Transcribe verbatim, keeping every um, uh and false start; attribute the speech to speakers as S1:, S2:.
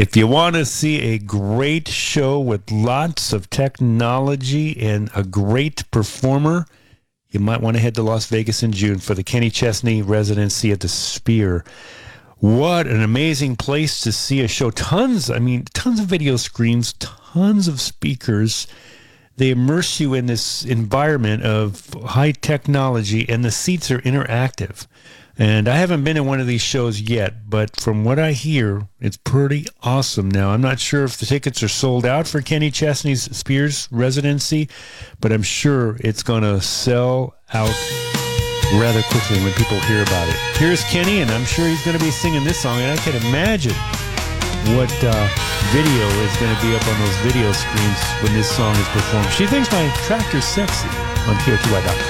S1: If you want to see a great show with lots of technology and a great performer, you might want to head to Las Vegas in June for the Kenny Chesney residency at the Sphere. What an amazing place to see a show. Tons, I mean, tons of video screens, tons of speakers. They immerse you in this environment of high technology, and the seats are interactive. And I haven't been in one of these shows yet, but from what I hear, it's pretty awesome. Now, I'm not sure if the tickets are sold out for Kenny Chesney's Spears residency, but I'm sure it's going to sell out rather quickly when people hear about it. Here's Kenny, and I'm sure he's going to be singing this song, and I can imagine what uh, video is going to be up on those video screens when this song is performed. She thinks my tractor's sexy on K O T Y dot com.